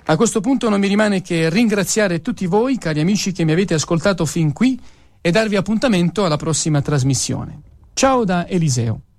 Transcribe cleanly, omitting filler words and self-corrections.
A questo punto non mi rimane che ringraziare tutti voi, cari amici, che mi avete ascoltato fin qui e darvi appuntamento alla prossima trasmissione. Ciao da Eliseo.